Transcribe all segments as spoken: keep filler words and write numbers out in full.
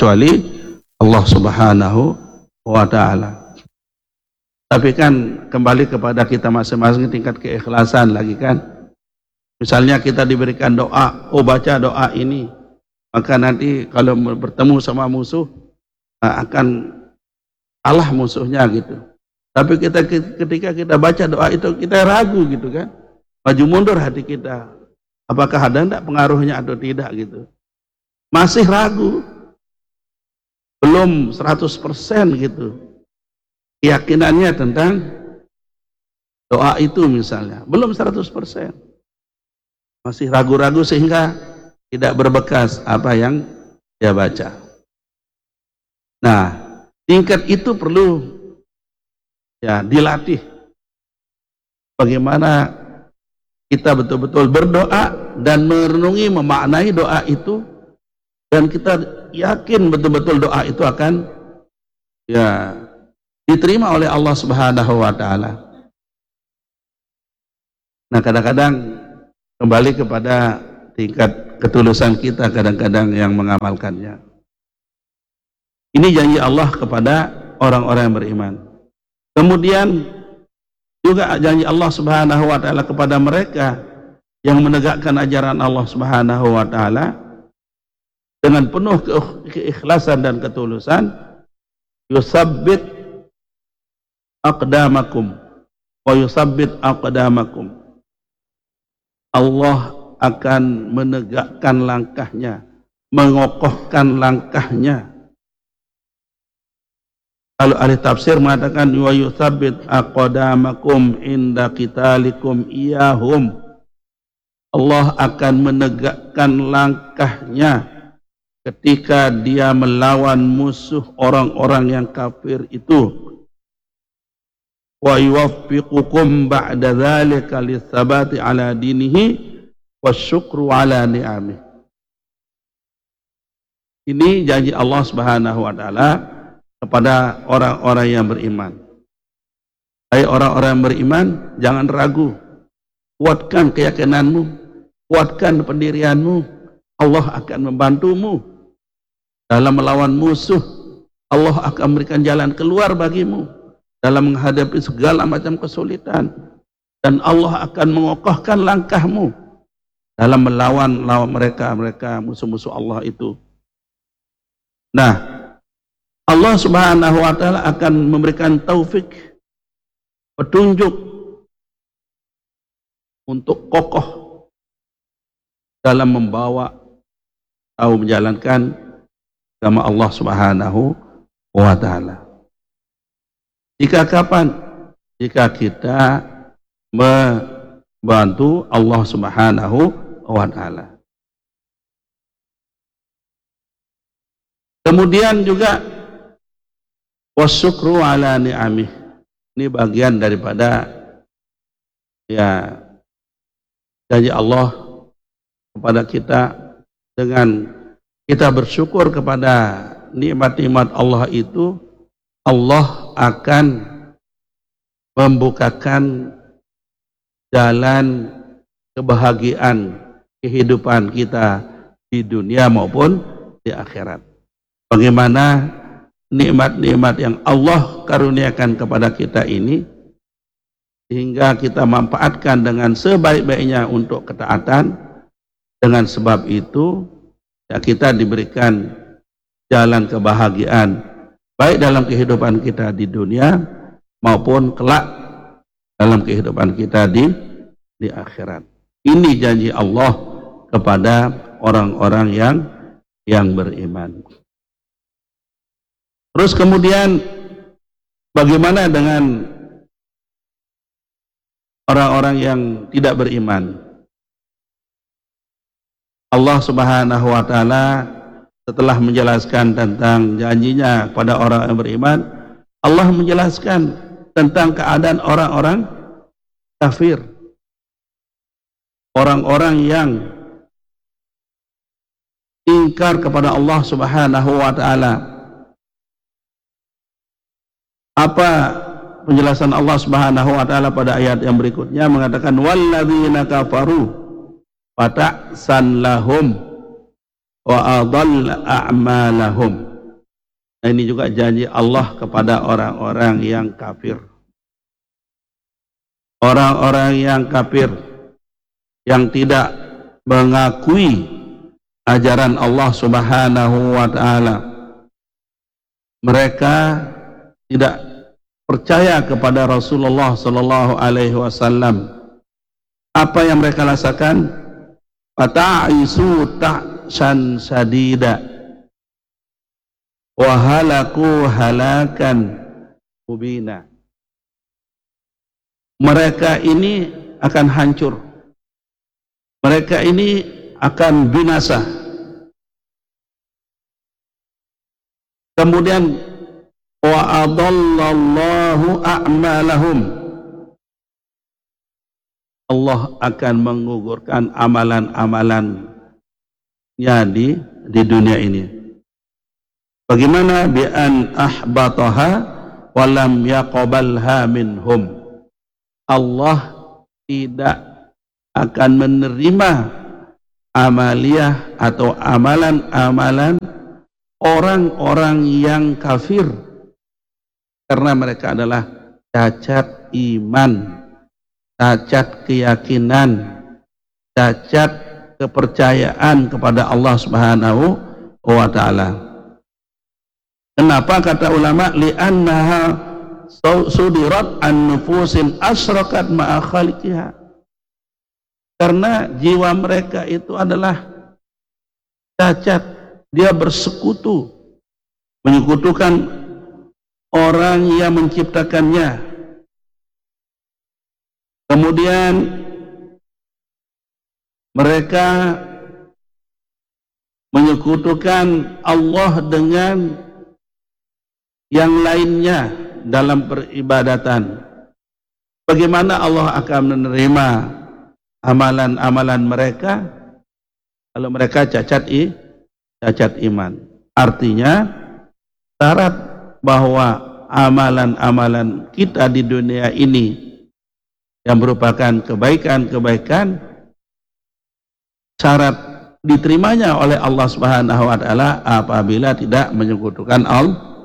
kecuali Allah Subhanahu wa Ta'ala. Tapi kan kembali kepada kita masing-masing tingkat keikhlasan lagi kan. Misalnya kita diberikan doa, oh baca doa ini, maka nanti kalau bertemu sama musuh akan kalah musuhnya gitu. Tapi kita ketika kita baca doa itu kita ragu gitu kan, maju mundur hati kita, apakah ada enggak pengaruhnya atau tidak gitu. Masih ragu, belum seratus persen gitu keyakinannya tentang doa itu misalnya, belum seratus persen, masih ragu-ragu sehingga tidak berbekas apa yang dia baca. Nah, tingkat itu perlu ya dilatih. Bagaimana kita betul-betul berdoa dan merenungi, memaknai doa itu, dan kita yakin betul-betul doa itu akan ya diterima oleh Allah Subhanahu wa Ta'ala. Nah, kadang-kadang kembali kepada tingkat ketulusan kita kadang-kadang yang mengamalkannya. Ini janji Allah kepada orang-orang yang beriman. Kemudian juga janji Allah Subhanahu wa Ta'ala kepada mereka yang menegakkan ajaran Allah Subhanahu wa Ta'ala dengan penuh keikhlasan dan ketulusan. Yusabbit aqdamakum wa yusabbit aqdamakum. Allah akan menegakkan langkahnya, mengokohkan langkahnya. Kalau ahli tafsir mengatakan wa yusabbit aqdamakum inda qitalikum iyahum. Allah akan menegakkan langkahnya ketika dia melawan musuh orang-orang yang kafir itu. Wa yuwaffiqukum ba'da dzalika lis-sabati ala dinihi wasyukru ala ni'amih. Ini janji Allah Subhanahu wa Ta'ala kepada orang-orang yang beriman. Hai orang-orang yang beriman, jangan ragu. Kuatkan keyakinanmu, kuatkan pendirianmu. Allah akan membantumu dalam melawan musuh. Allah akan memberikan jalan keluar bagimu dalam menghadapi segala macam kesulitan, dan Allah akan mengokohkan langkahmu dalam melawan lawan mereka mereka musuh-musuh Allah itu. Nah, Allah Subhanahu wa Ta'ala akan memberikan taufik, petunjuk untuk kokoh dalam membawa atau menjalankan agama Allah Subhanahu wa Ta'ala. Jika kapan? Jika kita membantu Allah Subhanahu wa Ta'ala. Kemudian juga wasyukru ala ni'amih. Ini bagian daripada ya janji Allah kepada kita, dengan kita bersyukur kepada nikmat-nikmat Allah itu, Allah akan membukakan jalan kebahagiaan kehidupan kita di dunia maupun di akhirat. Bagaimana nikmat-nikmat yang Allah karuniakan kepada kita ini, sehingga kita manfaatkan dengan sebaik-baiknya untuk ketaatan. Dengan sebab itu ya, kita diberikan jalan kebahagiaan baik dalam kehidupan kita di dunia maupun kelak dalam kehidupan kita di di akhirat. Ini janji Allah kepada orang-orang yang yang beriman. Terus kemudian bagaimana dengan orang-orang yang tidak beriman? Allah Subhanahu wa Ta'ala setelah menjelaskan tentang janjinya pada orang yang beriman, Allah menjelaskan tentang keadaan orang-orang kafir, orang-orang yang ingkar kepada Allah Subhanahu wa Ta'ala. Apa penjelasan Allah Subhanahu wa Ta'ala pada ayat yang berikutnya? Mengatakan walladzina kafaru fata'san lahum wa adalla a'malahum. Nah, ini juga janji Allah kepada orang-orang yang kafir. Orang-orang yang kafir yang tidak mengakui ajaran Allah Subhanahu wa taala. Mereka tidak percaya kepada Rasulullah sallallahu alaihi wasallam. Apa yang mereka rasakan? Fata'isu ta'san sadida wa halaku halakan mubina. Mereka ini akan hancur. Mereka ini akan binasa. Kemudian wa adallallahu a'malahum. Allah akan mengugurkan amalan-amalannya di di dunia ini. Bagaimana? Bi an ahbataha wa lam yaqbalha minhum. Allah tidak akan menerima amaliyah atau amalan-amalan orang-orang yang kafir, karena mereka adalah cacat iman, cacat keyakinan, cacat kepercayaan kepada Allah Subhanahu wa taala. Kenapa kata ulama? Li'annaha sudirat an nufusin asrakat ma'a khaliqiha. Karena jiwa mereka itu adalah cacat, dia bersekutu, menyekutukan orang yang menciptakannya. Kemudian mereka menyekutukan Allah dengan yang lainnya dalam peribadatan. Bagaimana Allah akan menerima amalan-amalan mereka kalau mereka cacat i, cacat iman? Artinya syarat bahwa amalan-amalan kita di dunia ini yang merupakan kebaikan-kebaikan, syarat diterimanya oleh Allah Subhanahu wa taala apabila tidak menyekutukan Allah.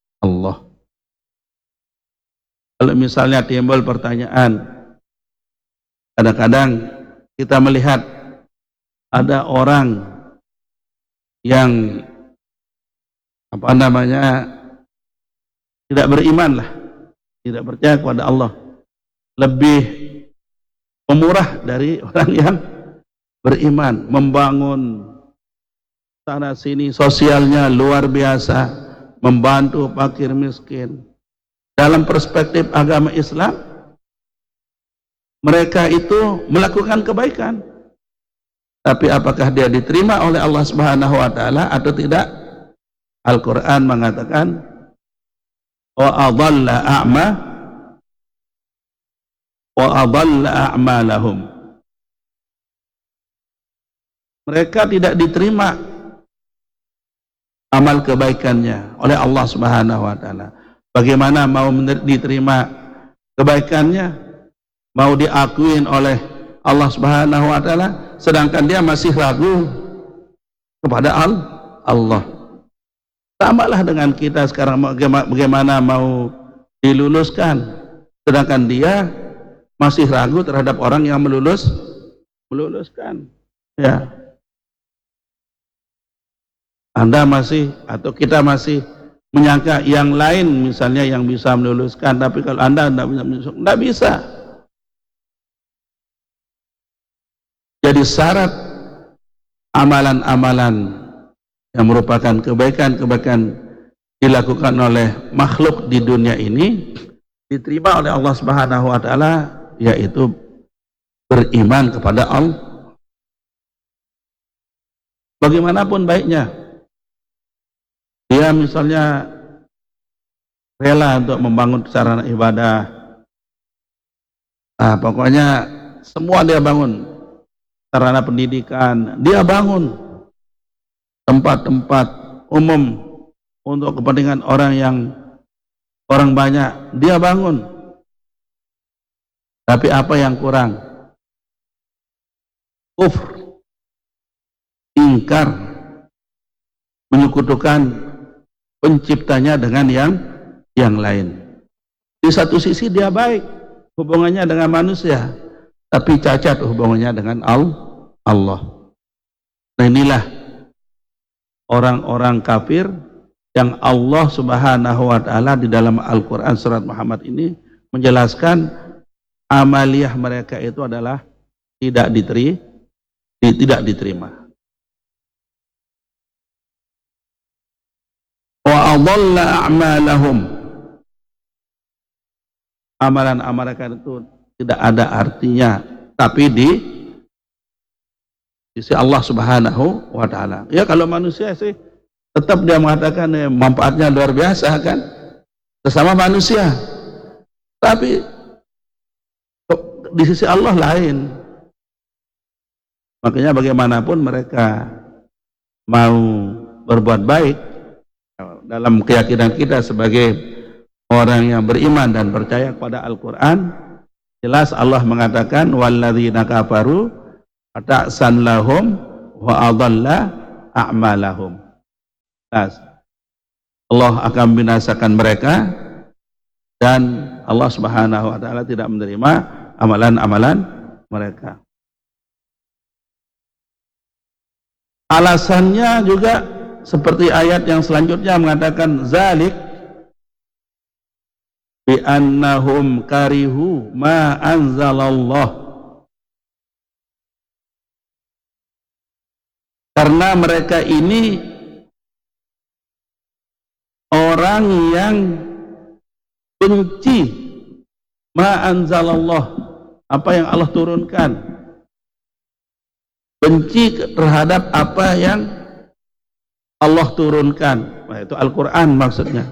Kalau misalnya timbul pertanyaan, kadang-kadang kita melihat ada orang yang apa namanya tidak beriman lah, tidak percaya kepada Allah, lebih pemurah dari orang yang beriman, membangun sana sini sosialnya luar biasa, membantu fakir miskin. Dalam perspektif agama Islam, mereka itu melakukan kebaikan, tapi apakah dia diterima oleh Allah Subhanahu wa taala atau tidak? Al-Quran mengatakan wa adalla a'ma wa adalla a'malahum. Mereka tidak diterima amal kebaikannya oleh Allah Subhanahu wa taala. Bagaimana mau diterima kebaikannya, mau diakuin oleh Allah Subhanahu wa taala, sedangkan dia masih ragu kepada Allah. Samalah dengan kita sekarang, bagaimana mau diluluskan, sedangkan dia masih ragu terhadap orang yang melulus meluluskan. Ya, Anda masih atau kita masih menyangka yang lain misalnya yang bisa meluluskan, tapi kalau Anda tidak bisa meluluskan, tidak bisa. Jadi syarat amalan-amalan yang merupakan kebaikan-kebaikan dilakukan oleh makhluk di dunia ini diterima oleh Allah Subhanahu wa taala, yaitu beriman kepada Allah. Bagaimanapun baiknya, dia misalnya rela untuk membangun sarana ibadah, nah pokoknya semua dia bangun, sarana pendidikan dia bangun, tempat-tempat umum untuk kepentingan orang yang orang banyak dia bangun, tapi apa yang kurang? Kufur, ingkar, menyekutukan penciptanya dengan yang yang lain. Di satu sisi dia baik hubungannya dengan manusia, tapi cacat hubungannya dengan Allah. Nah, inilah orang-orang kafir yang Allah Subhanahu wa taala di dalam Al-Qur'an surat Muhammad ini menjelaskan amaliyah mereka itu adalah tidak diteri, tidak diterima. Wa adalla a'malahum. Amalan-amalan mereka itu tidak ada artinya, tapi di sisi Allah Subhanahu wa taala. Ya, kalau manusia sih tetap dia mengatakan eh, manfaatnya luar biasa kan, sesama manusia. Tapi di sisi Allah lain. Makanya bagaimanapun mereka mau berbuat baik, dalam keyakinan kita sebagai orang yang beriman dan percaya kepada Al-Quran, jelas Allah mengatakan walladzina kafaru ta'san lahum wa adalla a'malahum. Allah akan binasakan mereka dan Allah Subhanahu wa taala tidak menerima amalan-amalan mereka. Alasannya juga seperti ayat yang selanjutnya mengatakan zalik bi annahum karihu ma anzalallah. Karena mereka ini orang yang benci ma anzalallah, apa yang Allah turunkan, benci terhadap apa yang Allah turunkan. Nah, itu Al-Quran maksudnya.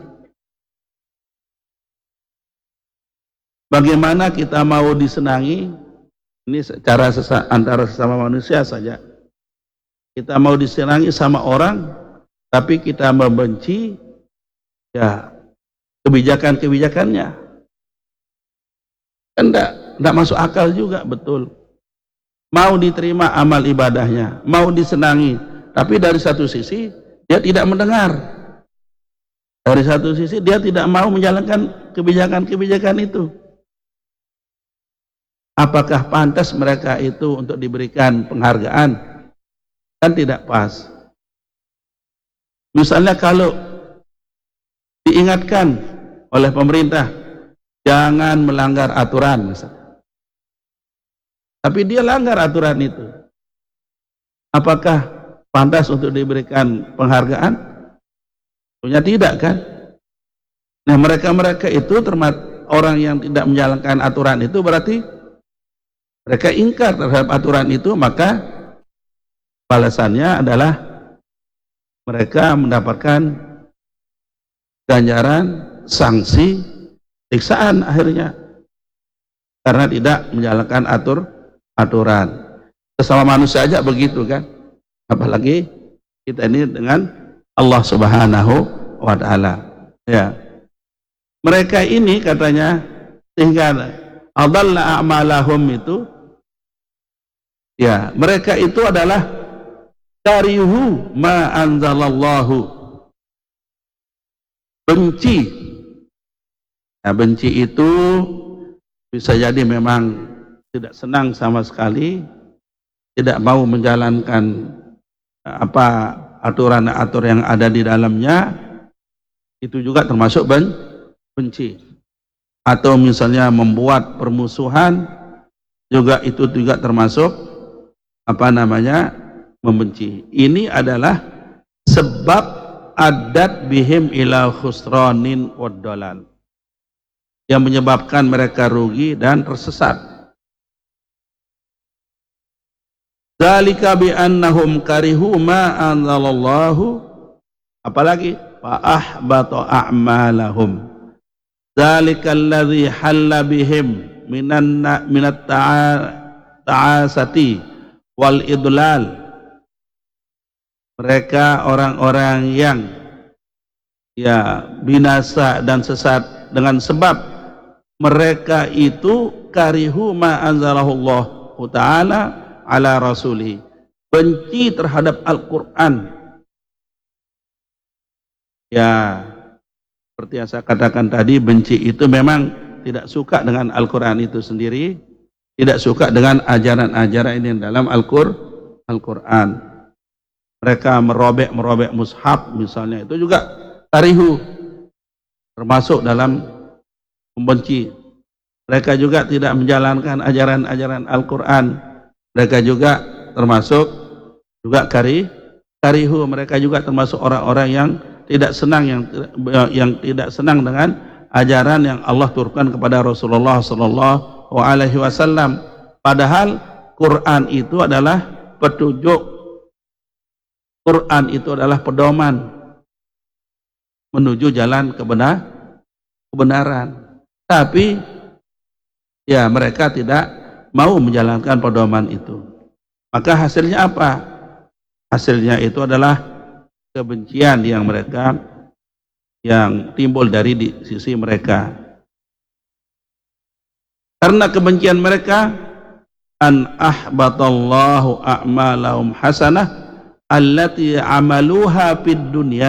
Bagaimana kita mau disenangi, ini secara sesa, antara sesama manusia saja, kita mau disenangi sama orang tapi kita membenci ya kebijakan-kebijakannya, kan enggak, enggak masuk akal juga. Betul, mau diterima amal ibadahnya, mau disenangi, tapi dari satu sisi dia tidak mendengar, dari satu sisi dia tidak mau menjalankan kebijakan-kebijakan itu. Apakah pantas mereka itu untuk diberikan penghargaan? Kan tidak pas. Misalnya kalau diingatkan oleh pemerintah jangan melanggar aturan misalnya, tapi dia langgar aturan itu, apakah pantas untuk diberikan penghargaan? Tentunya tidak kan. Nah, mereka-mereka itu termasuk orang yang tidak menjalankan aturan itu, berarti mereka ingkar terhadap aturan itu, maka balasannya adalah mereka mendapatkan ganjaran, sanksi, siksaan akhirnya karena tidak menjalankan atur aturan. Sesama manusia aja begitu kan, apalagi kita ini dengan Allah Subhanahu wa taala. Ya, mereka ini katanya sehingga adalla a'malahum itu, ya, mereka itu adalah karihu ma anzalallahu, benci. Nah, benci itu bisa jadi memang tidak senang sama sekali, tidak mau menjalankan apa aturan-aturan yang ada di dalamnya, itu juga termasuk ben benci. Atau misalnya membuat permusuhan, juga itu juga termasuk apa namanya membenci. Ini adalah sebab adat bihim ila khusranin waddalal, yang menyebabkan mereka rugi dan tersesat. Dzalika bi annahum karihu ma anzalallahu, apalagi fa ahbata a'malahum. Dzalika alladzi halla bihim minan minat ta'asati wal idlal. Mereka orang-orang yang ya binasa dan sesat dengan sebab mereka itu karihu ma anzalahullah ta'ala ala rasulih, benci terhadap Al-Quran, ya seperti yang saya katakan tadi, benci itu memang tidak suka dengan Al-Quran itu sendiri, tidak suka dengan ajaran-ajaran ini dalam Al-Quran. Mereka merobek-merobek mushaf misalnya, itu juga karihu, termasuk dalam membenci. Mereka juga tidak menjalankan ajaran-ajaran Al-Quran, mereka juga termasuk juga kari, karihu. Mereka juga termasuk orang-orang yang tidak senang, yang yang tidak senang dengan ajaran yang Allah turunkan kepada Rasulullah Sallallahu Alaihi Wasallam. Padahal Quran itu adalah petunjuk, Quran itu adalah pedoman menuju jalan kebenar, kebenaran. Tapi ya mereka tidak mau menjalankan pedoman itu. Maka hasilnya apa? Hasilnya itu adalah kebencian yang mereka yang timbul dari di sisi mereka. Karena kebencian mereka, an ahbatallahu a'malahum hasanah allati amaluha fid dunya